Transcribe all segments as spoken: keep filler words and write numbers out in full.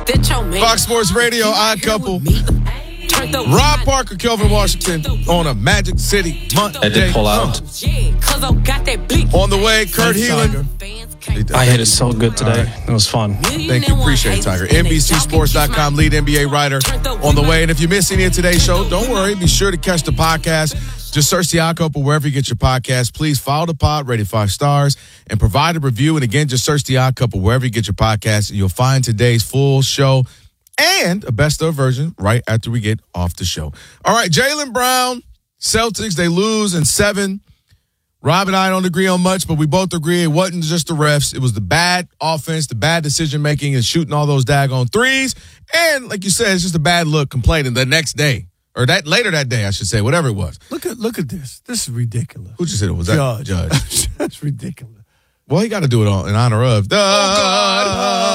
Fox Sports Radio, Odd Couple. Rob Parker, Kelvin Washington on a Magic City Monday. I did pull out. On the way, Kurt Heelan. I hit it so good today. Right. It was fun. Thank you. Appreciate it, Tiger. N B C Sports dot com, lead N B A writer on the way. And if you missed any of today's show, don't worry. Be sure to catch the podcast. Just search the Odd Couple wherever you get your podcast. Please follow the pod, rate it five stars, and provide a review. And again, just search the Odd Couple wherever you get your podcast, and you'll find today's full show and a best of version right after we get off the show. All right, Jaylen Brown, Celtics, they lose in seven. Rob and I don't agree on much, but we both agree it wasn't just the refs. It was the bad offense, the bad decision-making, and shooting all those daggone threes. And like you said, it's just a bad look complaining the next day. Or that later that day, I should say, whatever it was. Look at look at this. This is ridiculous. Who just said it? Was that Judge? Judge. That's ridiculous. Well, he got to do it all in honor of. The, oh, God.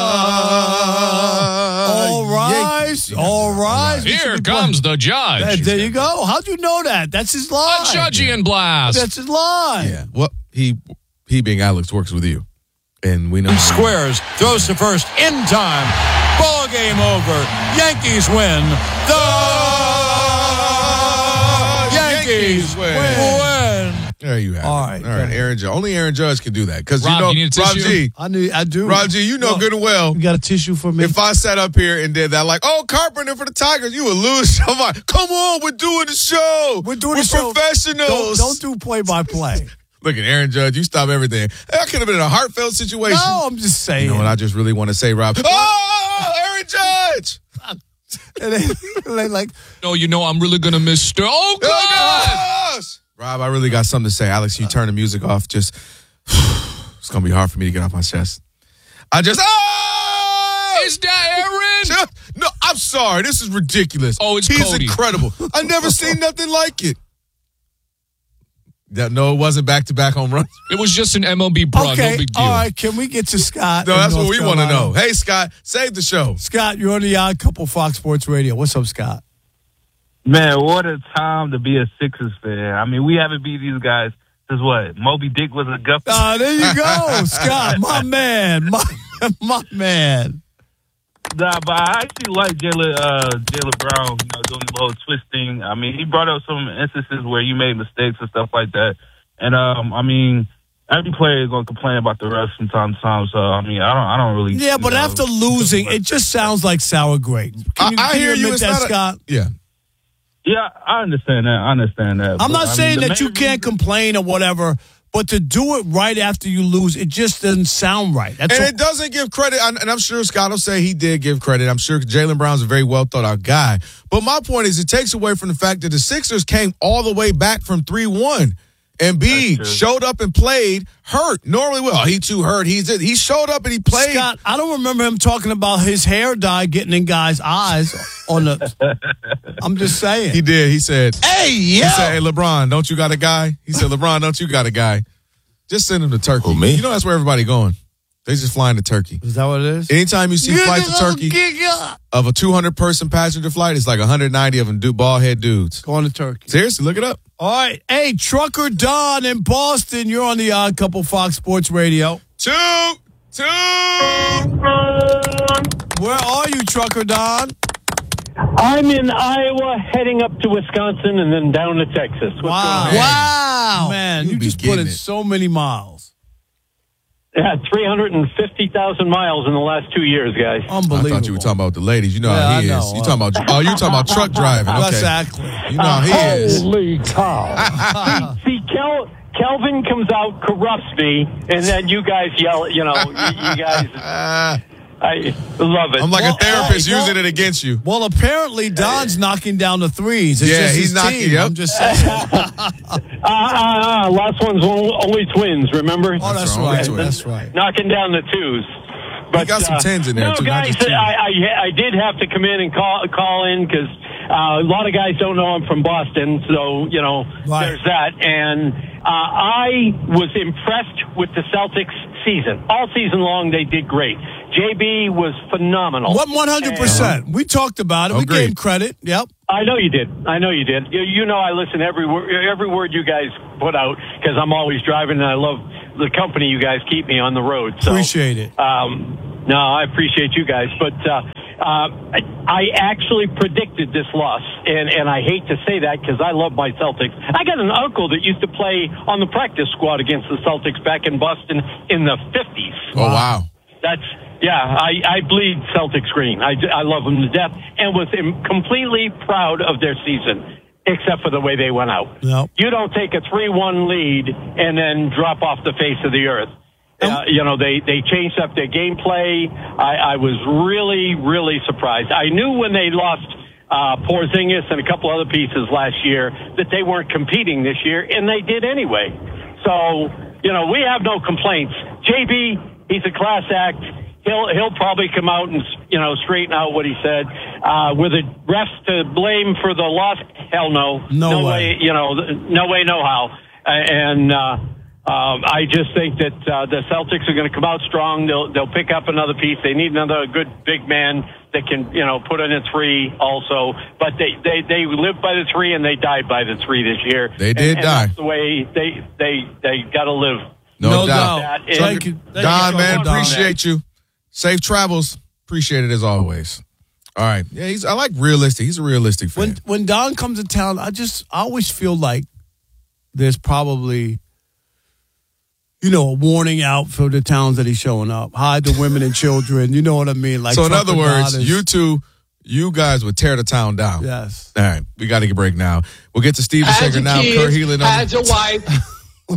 Uh, all rise. Yeah. All rise. Here comes the judge. That, there you go. How'd you know that? That's his line. A judgian blast. That's his line. Yeah. Well, he, he being Alex, works with you. And we know. Squares. Throws to first. In time. Ball game over. Yankees win. The Yankees win. win. There you have All it. right. All right, Aaron Judge. Only Aaron Judge can do that. Because you Rob, know, you need a Rob tissue? G. I need, I do. Rob G, you know well, good and well. You got a tissue for me? If I sat up here and did that, like, oh, Carpenter for the Tigers, you would lose. I'm like, come on, we're doing the show. We're doing we're the show. professionals. Don't, don't do play-by-play. Look at Aaron Judge. You stop everything. That could have been a heartfelt situation. No, I'm just saying. You know what I just really want to say, Rob? Oh, Aaron Judge. and they, they like, no, you know, I'm really going to miss Ster- Oh, God. Oh, gosh. Rob, I really got something to say. Alex, you turn the music off. Just, it's going to be hard for me to get off my chest. I just, oh! Is that Aaron? No, I'm sorry. This is ridiculous. Oh, it's He's Cody. incredible. I never seen nothing like it. That, no, it wasn't back-to-back home runs. It was just an M L B brawl. okay, No big deal. all right, can we get to Scott? No, that's North what we want to Carolina? know. Hey, Scott, save the show. Scott, you're on the Odd Couple Fox Sports Radio. What's up, Scott? Man, what a time to be a Sixers fan. I mean, we haven't beat these guys since what? Moby Dick was a guppy. Ah, uh, there you go, Scott, my man, my, my man. Nah, but I actually like Jaylen uh, Jaylen Brown, you know, doing the little twisting. I mean, he brought up some instances where you made mistakes and stuff like that. And, um, I mean, every player is going to complain about the refs from time to time. So, I mean, I don't I don't really... Yeah, but know, after losing, it just sounds like sour grape. Can you, I, I can hear you you. admit It's that, not a, Scott? Yeah. Yeah, I understand that. I understand that. I'm but, not I saying mean, that you can't reason- complain or whatever, but to do it right after you lose, it just doesn't sound right. That's and all. it doesn't give credit, and I'm sure Scott will say he did give credit. I'm sure Jaylen Brown's a very well thought out guy. But my point is, it takes away from the fact that the Sixers came all the way back from three one. Embiid showed up and played hurt. Normally, well, he too hurt. He's he showed up and he played. Scott, I don't remember him talking about his hair dye getting in guys' eyes on the. I'm just saying. He did. He said, "Hey, yeah." He said, "Hey, LeBron, don't you got a guy?" He said, "LeBron, don't you got a guy?" Just send him to Turkey. Who, me? You know that's where everybody going. They just flying to Turkey. Is that what it is? Anytime you see flight to Turkey of a two hundred person passenger flight, it's like one hundred ninety of them do bald head dudes. Going to Turkey. Seriously, look it up. All right. Hey, Trucker Don in Boston. You're on the Odd Couple Fox Sports Radio. Two, two. Where are you, Trucker Don? I'm in Iowa, heading up to Wisconsin, and then down to Texas. What's Wow. going on? Wow. Man, You you be just put getting in it. so many miles. Yeah, three hundred fifty thousand miles in the last two years, guys. Unbelievable. I thought you were talking about the ladies. You know Yeah, how he I is. know. You talking about? Oh, you talking about truck driving? Okay. Exactly. You know how he is. Holy cow. see, see Kel, Kelvin comes out, corrupts me, and then you guys yell, you know, you, you guys, Uh, I love it. I'm like Well, a therapist well, using it against you. Well, apparently Don's knocking down the threes. It's Yeah, just he's his knocking- team. yep. I'm just saying. Ah, ah, ah, last one's only, only twins, remember? Oh, that's wrong. right. Only That's right. Knocking down the twos. But, got some uh, tens in there, no, too, not guys, just two. I, I, I did have to come in and call call in because uh, a lot of guys don't know I'm from Boston, so, you know, Right. there's that. And uh, I was impressed with the Celtics season. All season long, they did great. J B was phenomenal. What one hundred percent. We talked about it. We Agreed. gave him credit. Yep. I know you did. I know you did. You, you know I listen every word, every word you guys put out because I'm always driving and I love the company you guys keep me on the road. So, Appreciate it. Um, no, I appreciate you guys. But uh, Uh, I, I actually predicted this loss, and, and I hate to say that because I love my Celtics. I got an uncle that used to play on the practice squad against the Celtics back in Boston in the fifties. Oh, wow. That's, yeah, I, I bleed Celtics green. I, I love them to death and was completely proud of their season, except for the way they went out. Nope. You don't take a three one lead and then drop off the face of the earth. Uh, you know, they, they changed up their gameplay. I, I was really, really surprised. I knew when they lost uh, Porzingis and a couple other pieces last year that they weren't competing this year, and they did anyway. So, you know, we have no complaints. J B, he's a class act. He'll he'll probably come out and, you know, straighten out what he said. Uh, were the refs to blame for the loss? Hell no. No, no way. way. You know, no way, no how. Uh, and uh, um, I just think that uh, the Celtics are going to come out strong. They'll they'll pick up another piece. They need another good big man that can, you know, put in a three also. But they, they, they lived by the three and they died by the three this year. They did and, die. And that's the way they they they got to live. No, No doubt. doubt. And- Thank you. Thank Don, you so man, much, Don. appreciate you. Safe travels. Appreciate it as always. All right. Yeah, he's. I like realistic. He's a realistic fan. When when Don comes to town, I just I always feel like there's probably, you know, a warning out for the towns that he's showing up. Hide the women and children. You know what I mean? Like so, in Trump other and words, Don is- you two, you guys would tear the town down. Yes. All right. We got to get a break now. We'll get to Steve As Sager a now. kid, Kurt Healing. as a wife.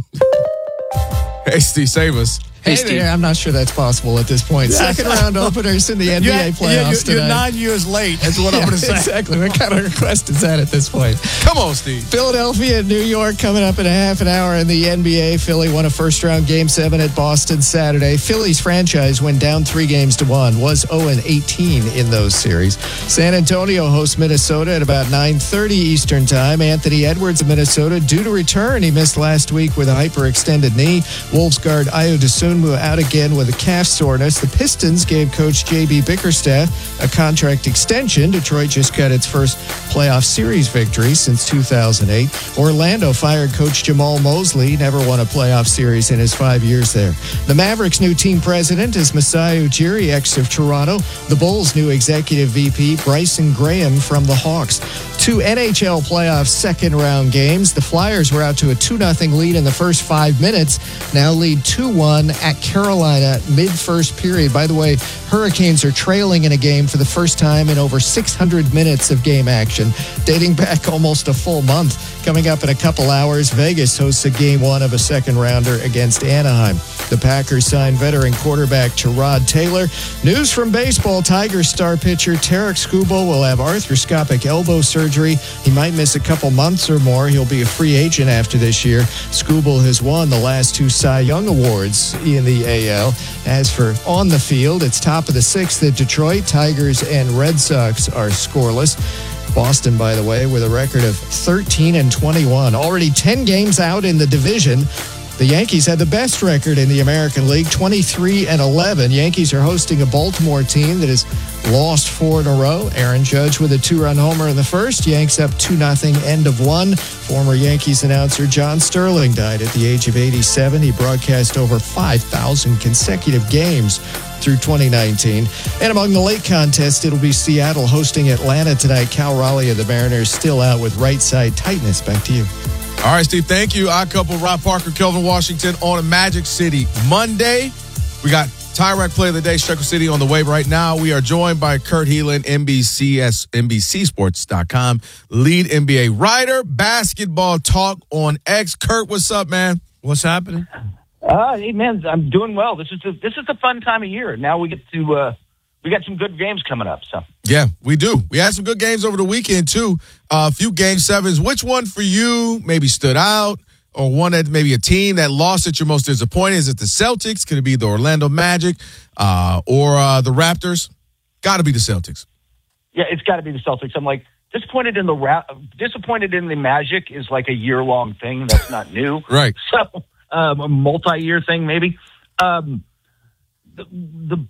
Hey, Steve, save us. Hey, there, I'm not sure that's possible at this point. Second round openers in the N B A Yeah, playoffs yeah, you're, tonight. you're nine years late. That's what I'm Yeah, going to say. Exactly. What kind of request is that at this point? Come on, Steve. Philadelphia and New York coming up in a half an hour in the N B A. Philly won a first-round Game seven at Boston Saturday. Philly's franchise went down three games to one, was oh and eighteen in those series. San Antonio hosts Minnesota at about nine thirty Eastern Time. Anthony Edwards of Minnesota due to return. He missed last week with a hyperextended knee. Wolves guard Ayo Dosunmu out again with a calf soreness. The Pistons gave coach J B Bickerstaff a contract extension. Detroit just got its first playoff series victory since two thousand eight. Orlando fired coach Jamal Mosley. Never won a playoff series in his five years there. The Mavericks' new team president is Masai Ujiri, ex of Toronto. The Bulls' new executive V P, Bryson Graham from the Hawks. Two N H L playoff second-round games. The Flyers were out to a two nothing lead in the first five minutes. Now lead two one at Carolina mid-first period. By the way, Hurricanes are trailing in a game for the first time in over six hundred minutes of game action, dating back almost a full month. Coming up in a couple hours, Vegas hosts a game one of a second-rounder against Anaheim. The Packers signed veteran quarterback Tyrod Taylor. News from baseball, Tigers star pitcher Tarek Skubal will have arthroscopic elbow surgery. He might miss a couple months or more. He'll be a free agent after this year. Skubal has won the last two Cy Young Awards in the A L. As for on the field, it's top of the sixth at Detroit. Tigers and Red Sox are scoreless. Boston, by the way, with a record of thirteen and twenty-one. Already ten games out in the division. The Yankees had the best record in the American League, twenty-three and eleven. Yankees are hosting a Baltimore team that has lost four in a row. Aaron Judge with a two-run homer in the first. Yanks up two nothing, end of one. Former Yankees announcer John Sterling died at the age of eighty-seven. He broadcast over five thousand consecutive games through twenty nineteen. And among the late contest, it'll be Seattle hosting Atlanta tonight. Cal Raleigh of the Mariners still out with right side tightness. Back to you. All right, Steve, thank you. Odd couple, Rob Parker, Kelvin Washington on a Magic City Monday. We got Tyrek Play of the Day, Shekel City on the way right now. We are joined by Kurt Heelan, N B C S, N B C Sports dot com, lead N B A writer, basketball talk on X. Kurt, what's up, man? What's happening? Uh, hey, man, I'm doing well. This is the, this is the fun time of year. Now we get to uh, we got some good games coming up. So Yeah, we do. We had some good games over the weekend, too. Uh, a few game sevens. Which one for you maybe stood out, or one that maybe a team that lost that you're most disappointed? Is it the Celtics? Could it be the Orlando Magic uh, or uh, the Raptors? Got to be the Celtics. yeah, it's got to be the Celtics. I'm like disappointed in the Ra- disappointed in the Magic is like a year long thing. That's not new, Right. So um, a multi year thing maybe. Um, the the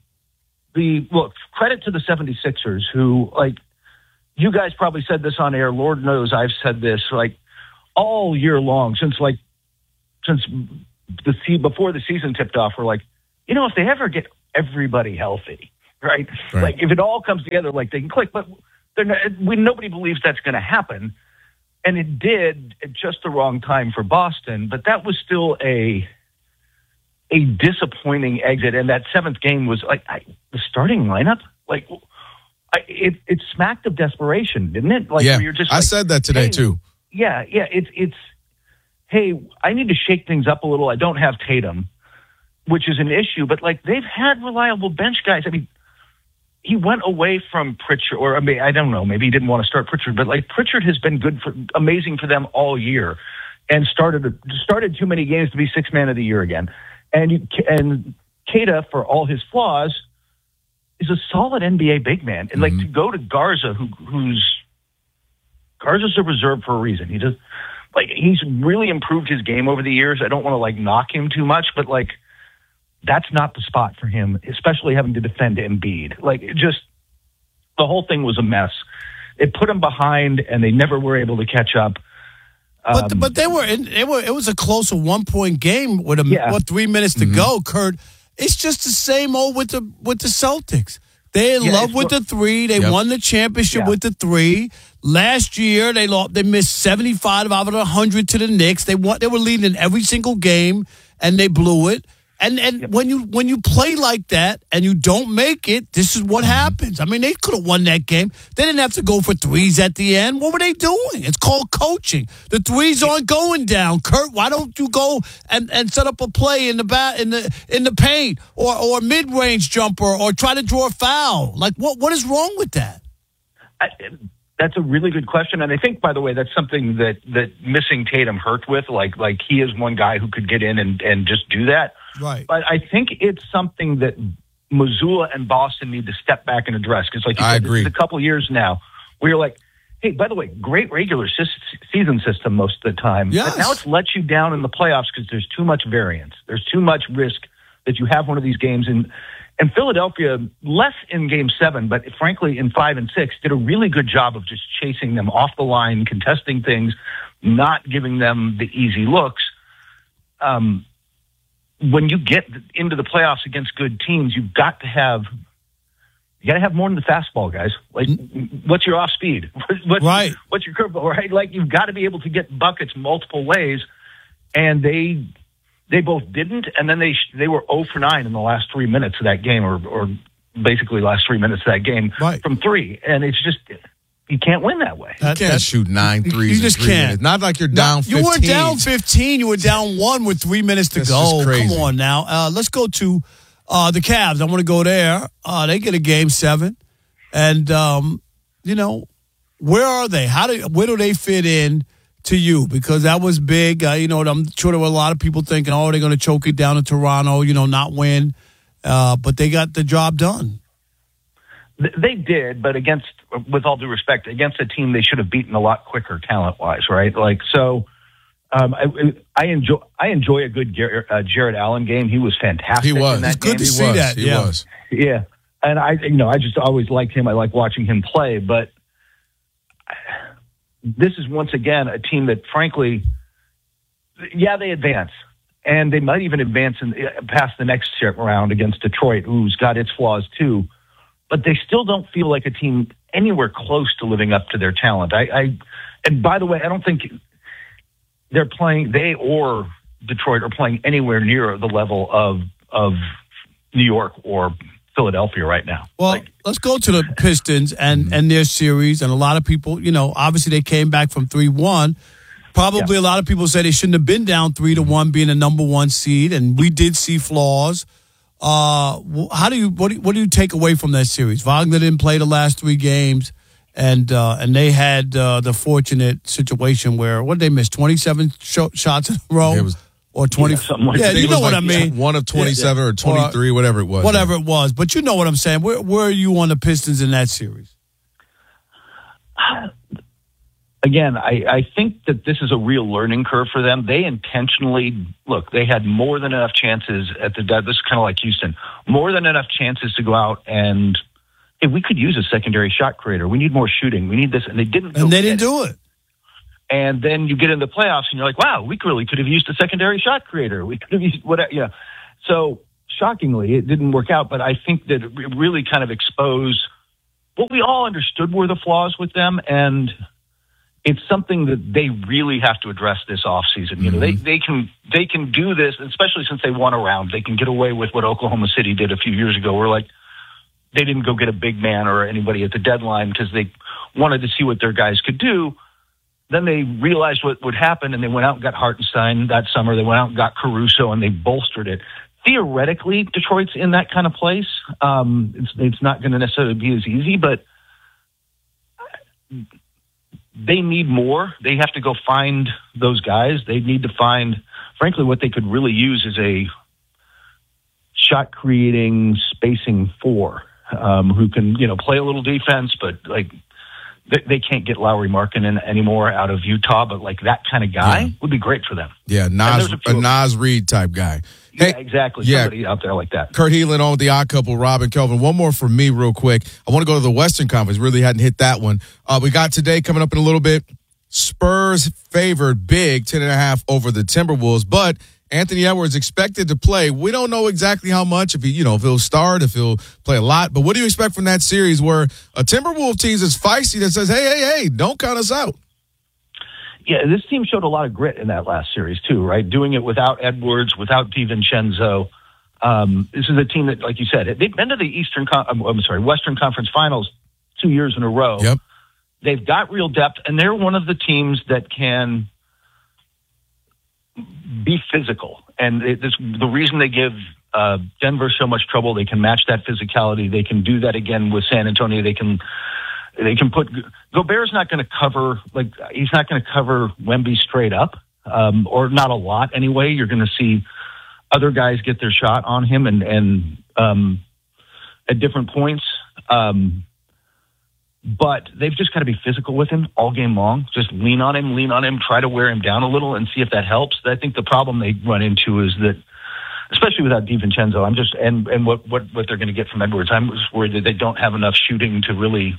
the look, credit to the seventy-sixers who, like, you guys probably said this on air. Lord knows I've said this like all year long since like since the before the season tipped off. We're like, you know, if they ever get everybody healthy, right? Right. Like if it all comes together, like they can click, but they're not, we, nobody believes that's going to happen. And it did at just the wrong time for Boston, but that was still a a disappointing exit. And that seventh game was like I, the starting lineup, like I, it it smacked of desperation, didn't it? Like yeah, where you're just I like, said that today hey, too. Yeah, yeah, it's it's hey, I need to shake things up a little. I don't have Tatum, which is an issue, but like they've had reliable bench guys. I mean, he went away from Pritchard, or I mean, I don't know, maybe he didn't want to start Pritchard, but like Pritchard has been good for, amazing for them all year, and started started too many games to be sixth man of the year again. And you, and Keita, for all his flaws, is a solid N B A big man. And like Mm-hmm. to go to Garza, who who's Garza's a reserve for a reason. He just like he's really improved his game over the years. I don't want to like knock him too much, but like. That's not the spot for him, especially having to defend Embiid. Like, it just the whole thing was a mess. It put them behind, and they never were able to catch up. Um, But but they were in, they were it was a closer one point game with a Yeah. what three minutes to go. Kurt, it's just the same old with the with the Celtics. They in Yeah, love it's with what- the three. They Yep. won the championship Yeah. with the three. Last year they lost. They missed seventy five out of one hundred to the Knicks. They won. They were leading in every single game, and they blew it. And and when you when you play like that and you don't make it, this is what happens. I mean, they could have won that game. They didn't have to go for threes at the end. What were they doing? It's called coaching. The threes aren't going down. Kurt, why don't you go and, and set up a play in the bat in the in the paint or or mid range jumper or try to draw a foul? Like what what is wrong with that? I, that's a really good question, and I think, by the way, that's something that that missing Tatum hurt with. Like like he is one guy who could get in and and just do that. Right. But I think it's something that Missoula and Boston need to step back and address. Because, like you I said, agree. this is a couple years now where you're like, hey, by the way, great regular sis- season system most of the time. Yes. But now it's let you down in the playoffs because there's too much variance. There's too much risk that you have one of these games. And, and Philadelphia, less in game seven, but frankly in five and six, did a really good job of just chasing them off the line, contesting things, not giving them the easy looks. Um, when you get into the playoffs against good teams, you've got to have you got to have more than the fastball, guys. Like, what's your off speed? What's, Right. What's your curveball? Right? Like, you've got to be able to get buckets multiple ways, and they they both didn't, and then they they were zero for nine in the last three minutes of that game, or or basically last three minutes of that game Right. from three, and it's just you can't win that way. That- You can't that- shoot nine you- threes. You just in three can't. minutes. Not like you're No, down fifteen. You weren't down fifteen. You were down one with three minutes to This go. is crazy. Come on now. Uh, let's go to uh, the Cavs. I want to go there. Uh, they get a game seven. And, um, you know, where are they? How do Where do they fit in to you? Because that was big. Uh, you know, I'm sure there were a lot of people thinking, oh, they're going to choke it down in Toronto, you know, not win. Uh, but they got the job done. They did, but against, with all due respect, against a team they should have beaten a lot quicker, talent wise, right? Like, so um, I, I enjoy I enjoy a good Jared, uh, Jared Allen game. He was fantastic. He was. In that It's good game. to He see was. that. He yeah. was. Yeah, and I, you know, I just always liked him. I like watching him play, but this is once again a team that, frankly, yeah, they advance. And they might even advance in, past the next round against Detroit, who's got its flaws too. But they still don't feel like a team anywhere close to living up to their talent. I, I and by the way, I don't think they're playing. They or Detroit are playing anywhere near the level of of New York or Philadelphia right now. Well, Like, let's go to the Pistons and, and their series. And a lot of people, you know, obviously they came back from three one. Probably Yeah. a lot of people say they shouldn't have been down three to one, being a number one seed, and we did see flaws. Uh, wh- how do you what do you, what do you take away from that series? Wagner didn't play the last three games, and uh, and they had uh, the fortunate situation where what did they miss twenty-seven sh- shots in a row, It was- or twenty. Yeah, something like yeah, that. I think you it know was what like I mean. One of twenty-seven or twenty-three, whatever it was. Whatever it was, but you know what I'm saying. Where where are you on the Pistons in that series? Again, I, I think that this is a real learning curve for them. They intentionally, look, they had more than enough chances at the, this is kind of like Houston, more than enough chances to go out and, hey, we could use a secondary shot creator. We need more shooting. We need this. And they didn't. And they didn't do do it. And then you get in the playoffs and you're like, wow, we really could have used a secondary shot creator. We could have used whatever, yeah. So shockingly, it didn't work out. But I think that it really kind of exposed what we all understood were the flaws with them, and it's something that they really have to address this offseason. You know, they, they can they can do this, especially since they won a round. They can get away with what Oklahoma City did a few years ago, where like they didn't go get a big man or anybody at the deadline because they wanted to see what their guys could do. Then they realized what would happen, and they went out and got Hartenstein that summer. They went out and got Caruso, and they bolstered it. Theoretically, Detroit's in that kind of place. Um, it's, it's not going to necessarily be as easy, but they need more. They have to go find those guys. They need to find, frankly, what they could really use is a shot-creating, spacing four um, who can, you know, play a little defense, but like they, they can't get Lauri Markkanen anymore out of Utah. But like that kind of guy yeah. would be great for them. Yeah, Nas, a, a Nas Reed type guy. Hey, yeah, exactly. Yeah. Somebody out there like that. Kurt Helin on with the Odd Couple, Rob and Kelvin. One more from me real quick. I want to go to the Western Conference. Really hadn't hit that one. Uh, we got today coming up in a little bit. Spurs favored big, ten and a half over the Timberwolves, but Anthony Edwards expected to play. We don't know exactly how much, if he, you know, if he'll start, if he'll play a lot. But what do you expect from that series where a Timberwolves team is feisty that says, hey, hey, hey, don't count us out? Yeah, this team showed a lot of grit in that last series too, right? Doing it without Edwards, without DiVincenzo. Um, this is a team that, like you said, they've been to the Eastern, I'm sorry, Western Conference Finals two years in a row. Yep. They've got real depth, and they're one of the teams that can be physical. And it, this, the reason they give uh, Denver so much trouble, they can match that physicality. They can do that again with San Antonio. They can. They can put Gobert's not going to cover like he's not going to cover Wemby straight up, um, or not a lot anyway. You're going to see other guys get their shot on him and and um, at different points. Um, but they've just got to be physical with him all game long. Just lean on him, lean on him, try to wear him down a little, and see if that helps. I think the problem they run into is that, especially without DiVincenzo, I'm just and and what what what they're going to get from Edwards. I'm just worried that they don't have enough shooting to really.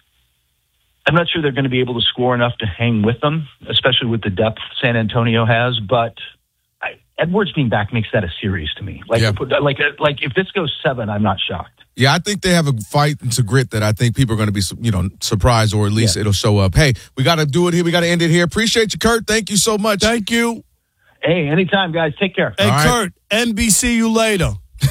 I'm not sure they're going to be able to score enough to hang with them, especially with the depth San Antonio has. But I, Edwards being back makes that a series to me. Like, yeah. like, like if this goes seven, I'm not shocked. Yeah, I think they have a fight into grit that I think people are going to be, you know, surprised, or at least yeah. it'll show up. Hey, we got to do it here. We got to end it here. Appreciate you, Kurt. Thank you so much. Thank you. Hey, anytime, guys. Take care. Hey, All Kurt, right. N B C you later.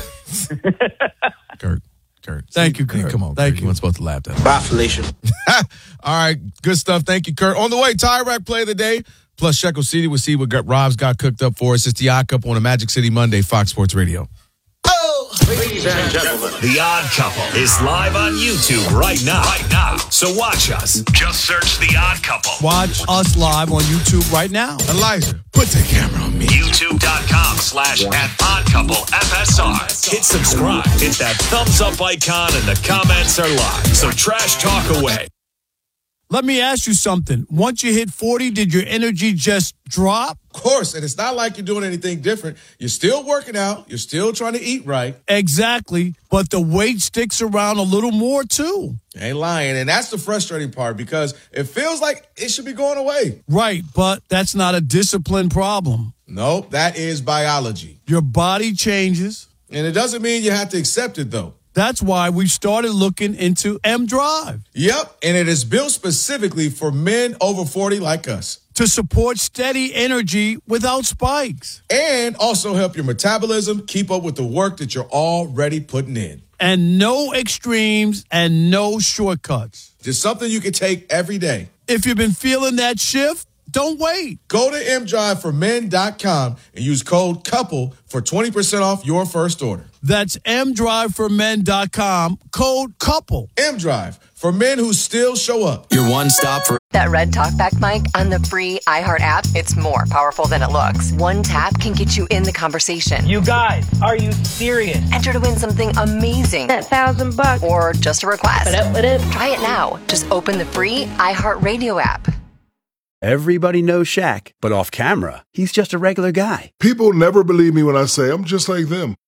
Kurt. Kurt. Thank See, you, Kurt. Hey, come on, Thank Kurt. you. You weren't supposed to laugh that. Bye, Felicia. All right, good stuff. Thank you, Kurt. On the way, Tire Rack Play of the Day, plus Shekel City. We'll see what got, Rob's got cooked up for us. It's the Odd Couple on a Magic City Monday, Fox Sports Radio. Ladies and gentlemen, The Odd Couple is live on YouTube right now. Right now. So watch us. Just search The Odd Couple. Watch us live on YouTube right now. Elijah, put the camera on me. YouTube.com slash at Odd Couple F S R. Hit subscribe. Hit that thumbs up icon, and the comments are live. So trash talk away. Let me ask you something. Once you hit forty, did your energy just drop? Of course, and it's not like you're doing anything different. You're still working out. You're still trying to eat right. Exactly, but the weight sticks around a little more, too. Ain't lying, and that's the frustrating part because it feels like it should be going away. Right, but that's not a discipline problem. Nope, that is biology. Your body changes. And it doesn't mean you have to accept it, though. That's why we started looking into M-Drive. Yep, and it is built specifically for men over forty like us. To support steady energy without spikes. And also help your metabolism keep up with the work that you're already putting in. And no extremes and no shortcuts. Just something you can take every day. If you've been feeling that shift, don't wait. Go to m drive for men dot com and use code COUPLE for twenty percent off your first order. That's m drive for men dot com, code COUPLE. M-Drive, for men who still show up. Your one stop for that Red Talkback mic on the free iHeart app. It's more powerful than it looks. One tap can get you in the conversation. You guys, are you serious? Enter to win something amazing. That thousand bucks. Or just a request. What up, what up? Try it now. Just open the free iHeart Radio app. Everybody knows Shaq, but off camera, he's just a regular guy. People never believe me when I say I'm just like them.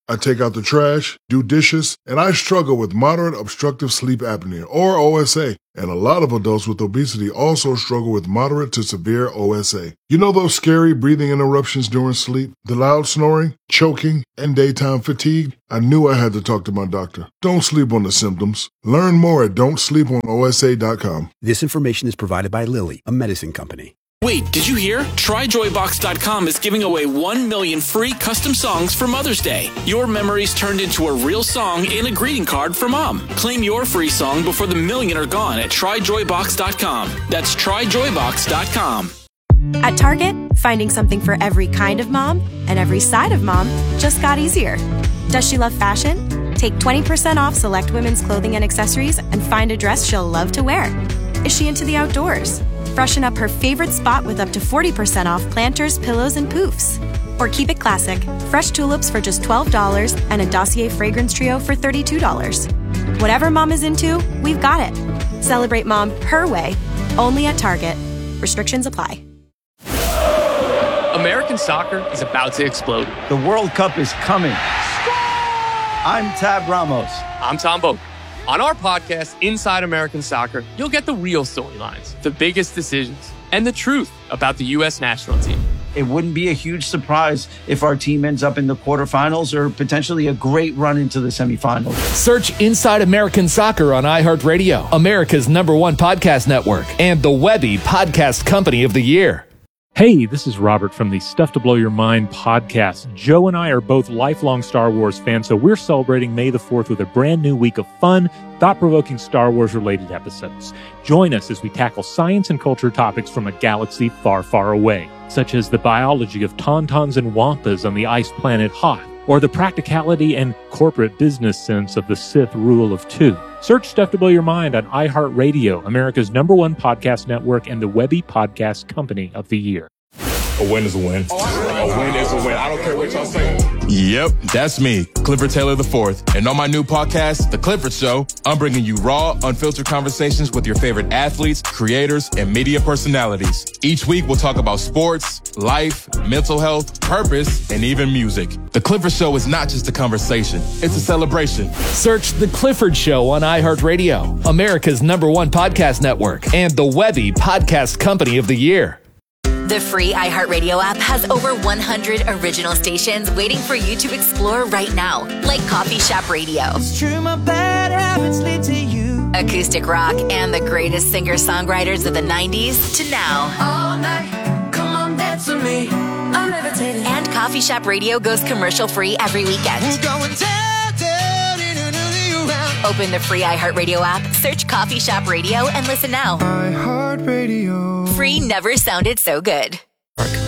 I take out the trash, do dishes, and I struggle with moderate obstructive sleep apnea, or O S A. And a lot of adults with obesity also struggle with moderate to severe O S A. You know those scary breathing interruptions during sleep, the loud snoring, choking, and daytime fatigue? I knew I had to talk to my doctor. Don't sleep on the symptoms. Learn more at don't sleep on O S A dot com. This information is provided by Lilly, a medicine company. Wait, did you hear? try joy box dot com is giving away one million free custom songs for Mother's Day. Your memories turned into a real song and a greeting card for Mom. Claim your free song before the million are gone at try joy box dot com. That's try joy box dot com. At Target, finding something for every kind of mom and every side of mom just got easier. Does she love fashion? Take twenty percent off select women's clothing and accessories and find a dress she'll love to wear. Is she into the outdoors? Freshen up her favorite spot with up to forty percent off planters, pillows, and poofs. Or keep it classic, fresh tulips for just twelve dollars and a Dossier fragrance trio for thirty-two dollars. Whatever mom is into, we've got it. Celebrate mom her way, only at Target. Restrictions apply. American soccer is about to explode. The World Cup is coming. I'm Tab Ramos. I'm Tom Boak. On our podcast, Inside American Soccer, you'll get the real storylines, the biggest decisions, and the truth about the U S national team. It wouldn't be a huge surprise if our team ends up in the quarterfinals or potentially a great run into the semifinals. Search Inside American Soccer on iHeartRadio, America's number one podcast network, and the Webby Podcast Company of the Year. Hey, this is Robert from the Stuff to Blow Your Mind podcast. Joe and I are both lifelong Star Wars fans, so we're celebrating May the fourth with a brand new week of fun, thought-provoking Star Wars-related episodes. Join us as we tackle science and culture topics from a galaxy far, far away, such as the biology of tauntauns and wampas on the ice planet Hoth, or the practicality and corporate business sense of the Sith rule of two. Search Stuff to Blow Your Mind on iHeartRadio, America's number one podcast network and the Webby Podcast Company of the Year. A win is a win. A win is a win. I don't care what y'all say. Yep, that's me, Clifford Taylor the fourth. And on my new podcast, The Clifford Show, I'm bringing you raw, unfiltered conversations with your favorite athletes, creators, and media personalities. Each week, we'll talk about sports, life, mental health, purpose, and even music. The Clifford Show is not just a conversation. It's a celebration. Search The Clifford Show on iHeartRadio, America's number one podcast network, and the Webby Podcast Company of the Year. The free iHeartRadio app has over one hundred original stations waiting for you to explore right now, like Coffee Shop Radio, It's true, my bad habits lead to you. acoustic rock, and the greatest singer-songwriters of the nineties to now. All night, come on, dance with me. I'm levitating. And Coffee Shop Radio goes commercial-free every weekend. We're going down, down, in another round. Open the free iHeartRadio app, search Coffee Shop Radio, and listen now. iHeartRadio. Free never sounded so good.